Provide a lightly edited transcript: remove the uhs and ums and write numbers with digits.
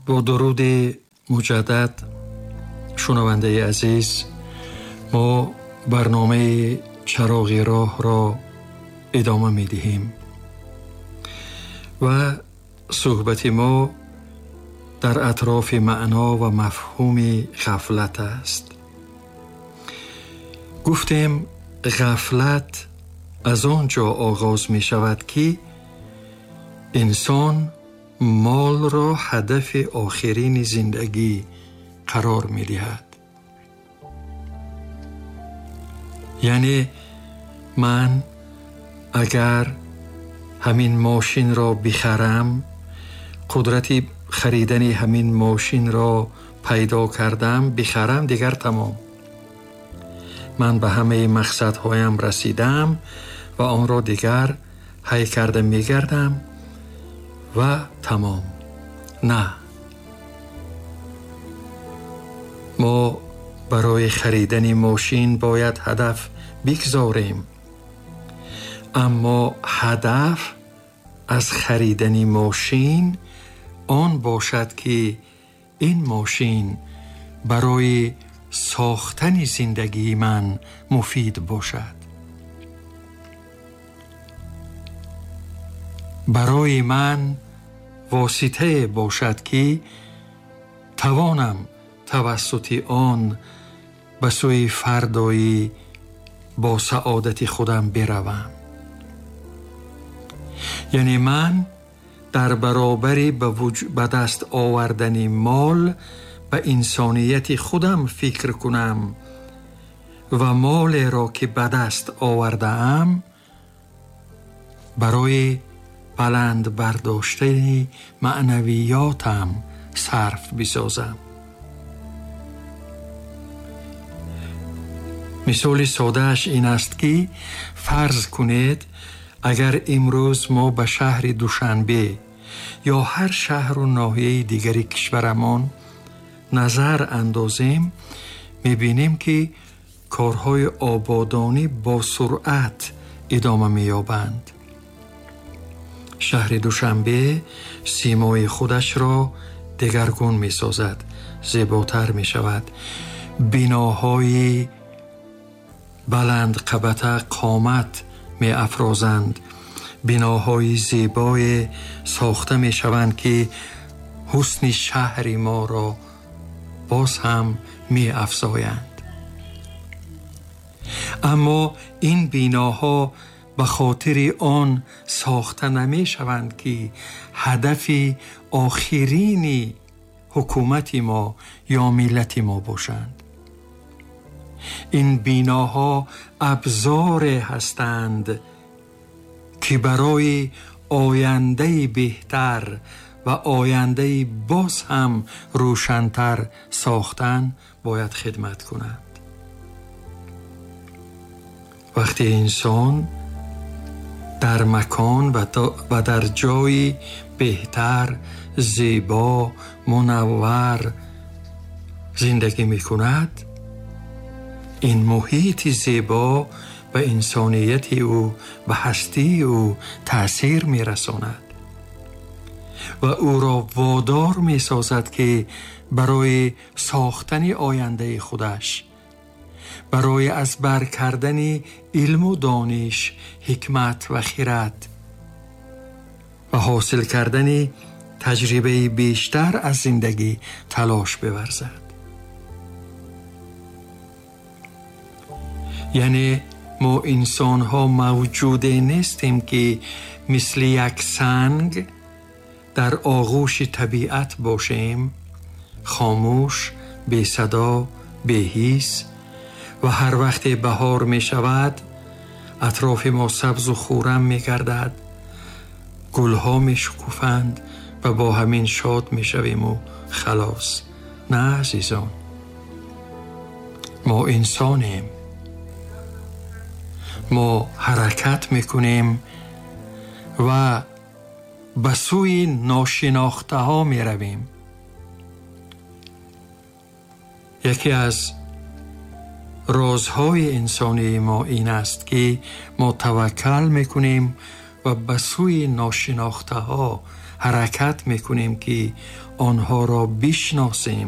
با درود مجدد شنونده عزیز، ما برنامه چراغ راه را ادامه می دهیم و صحبت ما در اطراف معنا و مفهوم غفلت است. گفتیم غفلت از آنجا آغاز می شود که انسان مال را هدف آخرین زندگی قرار می دهد. یعنی من اگر همین ماشین را بخرم، قدرت خریدن همین ماشین را پیدا کردم، بخرم، دیگر تمام. من به همه مقصدهایم رسیدم و آن را دیگر حی کرده میگردم و تمام. نه، ما برای خریدن ماشین باید هدف بگذاریم، اما هدف از خریدن ماشین آن باشد که این ماشین برای ساختن زندگی من مفید باشد، برای من واسطه باشد که توانم توسط آن به سوی فردایی با سعادت خودم بروم. یعنی من در برابر به دست آوردن مال به انسانیت خودم فکر کنم و مال را که به دست آوردم برای بلند برداشتن معنویاتم صرف بسازم. مثال سادهش این است که فرض کنید اگر امروز ما به شهر دوشنبه یا هر شهر و ناحیه دیگری کشورمان نظر اندازیم، میبینیم که کارهای آبادانی با سرعت ادامه می‌یابند. شهر دوشنبه سیمای خودش را دگرگون می‌سازد، زیباتر می‌شود. بناهای بلند قبطه قامت می‌افرازند، بناهای زیبای ساخته می‌شوند که حسن شهر ما را باز هم می‌افزایند. اما این بناها به خاطر آن ساخته نمی‌شوند که هدف آخرین حکومت ما یا ملت ما باشند. این بناها ابزار هستند که برای آینده بهتر و آینده باز هم روشن‌تر ساختن باید خدمت کنند. وقتی انسان در مکان و در جای بهتر، زیبا، منور زندگی می کند، این محیط زیبا به انسانیت او و هستی او تأثیر می رساند و او را وادار می سازد که برای ساختن آینده خودش، برای از بر کردن علم و دانش، حکمت و خرد و حاصل کردن تجربه بیشتر از زندگی تلاش بورزد. یعنی ما انسان ها موجوده نیستیم که مثل یک سنگ در آغوش طبیعت باشیم، خاموش، بی صدا، بی حس، و هر وقت بهار می شود اطراف ما سبز و خورم می گردد، گلها می شکوفند و با همین شاد می شویم و خلاص. نه عزیزان، ما انسانیم، ما حرکت می کنیم و به سوی ناشناخته ها می رویم. یکی از رازهای انسانی ما این است که ما توکل میکنیم و به سوی ناشناخته ها حرکت میکنیم که آنها را بشناسیم